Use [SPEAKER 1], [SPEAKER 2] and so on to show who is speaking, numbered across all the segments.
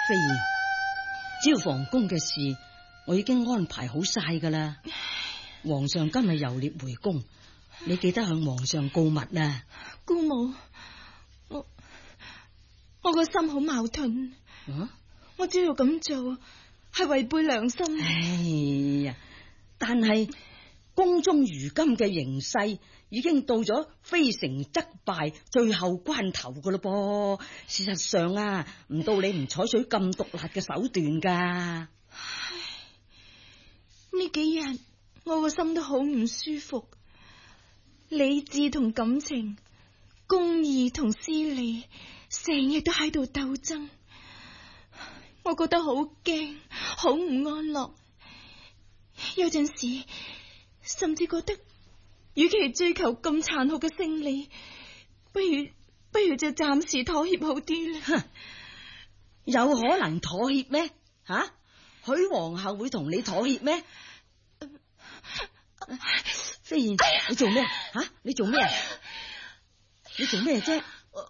[SPEAKER 1] 飛兒，招房宮嘅事我已經安排好晒噶啦。皇上今日遊獵回宮，你記得向皇上告密啊。
[SPEAKER 2] 姑母，我個心好矛盾。我知道咁做係違背良心。
[SPEAKER 1] 哎呀，但係宮中如今嘅形勢已經到咗非成則敗最後關頭噶咯噃。事實上啊，唔到你唔採取咁毒辣嘅手段噶。
[SPEAKER 2] 呢幾日我個心都好唔舒服，理智同感情，公義同私利，成日都喺度鬥爭。我覺得好驚，好唔安樂。有陣時甚至覺得，與其追求咁殘酷嘅勝利，不如就暫時妥協好啲啦。
[SPEAKER 1] 有可能妥協咩？許皇后會同你妥協咩？飛燕，你做咩？你做咩？你做咩啫？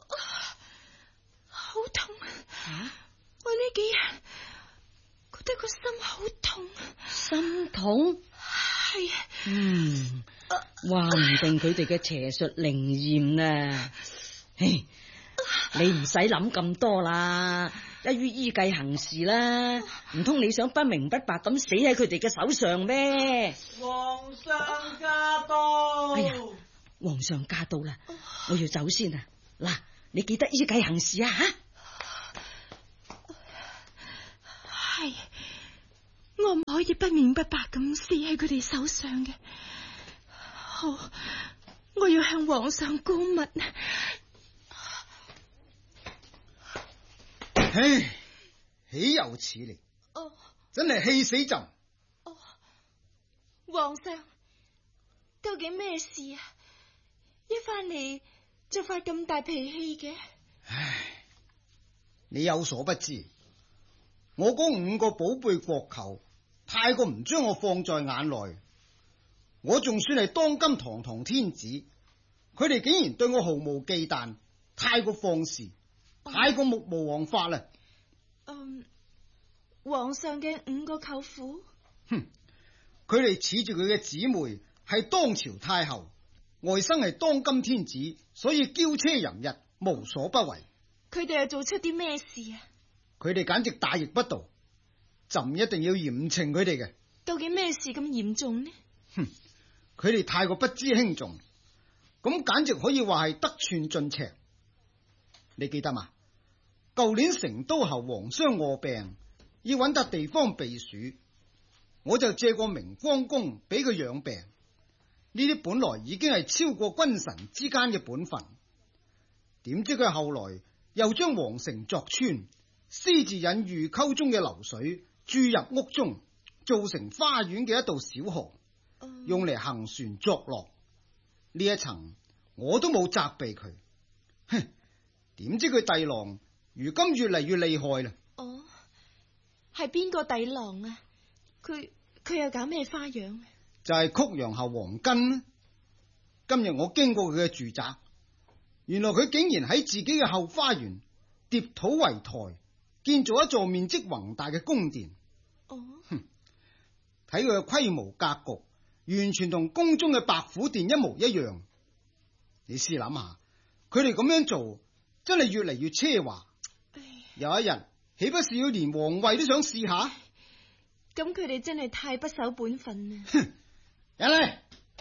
[SPEAKER 2] 好痛！我呢幾日覺得個心好痛。
[SPEAKER 1] 心痛？
[SPEAKER 2] 係啊。
[SPEAKER 1] 話唔定佢哋嘅邪術靈驗啊！你唔使諗咁多啦，一於依計行事啦。唔通你想不明不白咁死喺佢哋嘅手上咩？
[SPEAKER 3] 皇上駕到！
[SPEAKER 1] 哎呀，皇上駕到啦！我要走先啊！嗱，你記得依計行事啊！
[SPEAKER 2] 係，我唔可以不明不白咁死喺佢哋手上嘅。好，我要向皇上告密。
[SPEAKER 4] 唉，豈有此理！真係氣死朕！
[SPEAKER 2] 皇上，究竟咩事啊？一翻嚟就發咁大脾氣嘅。
[SPEAKER 4] 唉，你有所不知，我嗰5個寶貝國舅太過唔將我放在眼內，我仲算係當今堂堂天子，佢哋竟然對我毫無忌憚，太過放肆，太過目無王法啦！
[SPEAKER 2] 皇上嘅5個舅父，
[SPEAKER 4] 佢哋恃住佢嘅姊妹係當朝太后，外甥係當今天子，所以驕奢淫逸，無所不為。
[SPEAKER 2] 佢哋又做出啲咩事啊？
[SPEAKER 4] 佢哋簡直大逆不道，朕一定要嚴懲佢哋嘅。
[SPEAKER 2] 究竟咩事咁嚴重呢？
[SPEAKER 4] 佢哋太過不知輕重，咁簡直可以話係得寸進尺。你記得嘛？舊年成都侯皇商臥病，要揾笪地方避暑，我就借過明光宮俾佢養病。呢啲本來已經係超過君臣之間嘅本分，點知佢後來又將皇城鑿穿，私自引御溝中嘅流水注入屋中，造成花園嘅一道小河，用嚟行船作樂。呢一層我都冇責備佢，點知佢弟郎如今越嚟越厲害啦。
[SPEAKER 2] 係邊個弟郎啊？佢又搞咩花樣？
[SPEAKER 4] 就係曲陽侯黃根。今日我經過佢嘅住宅，原來佢竟然喺自己嘅後花園疊土為台，建造一座面積宏大嘅宮殿。睇佢嘅規模格局，完全同宮中嘅白虎殿一模一樣。你試諗下，佢哋咁樣做真係越嚟越奢華。有一日豈不是要連皇位都想試下？
[SPEAKER 2] 咁佢哋真係太不守本分啦！
[SPEAKER 4] 人嚟，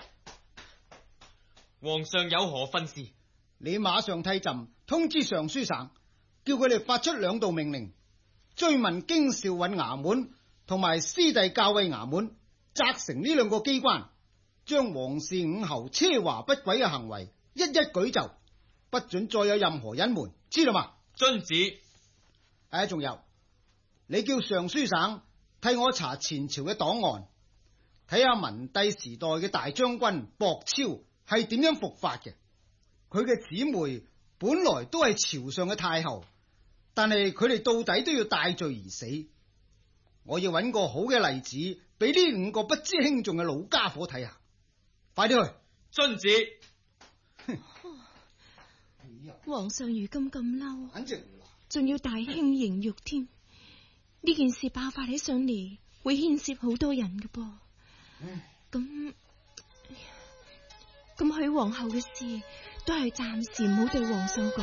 [SPEAKER 3] 皇上有何訓示？
[SPEAKER 4] 你馬上替朕通知尚書省，叫佢哋發出2道命令，追問京兆尹衙門同埋師弟校尉衙門，責成呢2個機關，將皇氏5侯奢華不軌嘅行為一一舉就，不准再有任何隱瞞，知道嘛？
[SPEAKER 3] 遵旨。
[SPEAKER 4] 仲有，你叫尚書省替我查前朝嘅檔案，睇下文帝時代嘅大將軍薄超係點樣伏法嘅。佢嘅姊妹本來都係朝上嘅太后，但係佢哋到底都要戴罪而死。我要揾個好嘅例子俾呢5個不知輕重嘅老家伙睇下。快啲去！
[SPEAKER 3] 遵旨。
[SPEAKER 2] 皇上如今咁嬲，
[SPEAKER 4] 簡直
[SPEAKER 2] 仲要大興刑獄添， 呢件事爆發起上嚟，會牽涉好多人㗎噃。咁許皇后嘅事，都係暫時唔好對皇上講。